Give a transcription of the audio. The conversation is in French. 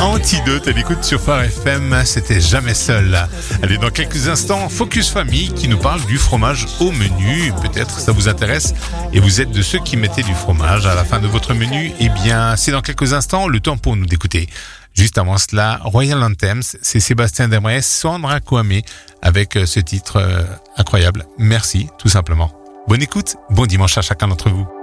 Antidote à l'écoute sur Phare FM, c'était jamais seul. Allez, dans quelques instants, Focus Famille qui nous parle du fromage au menu. Peut-être ça vous intéresse et vous êtes de ceux qui mettaient du fromage à la fin de votre menu. Eh bien, c'est dans quelques instants, le temps pour nous d'écouter. Juste avant cela, Royal Anthems, c'est Sébastien Desmarais, Sandra Kouamé avec ce titre incroyable. Merci, tout simplement. Bonne écoute, bon dimanche à chacun d'entre vous.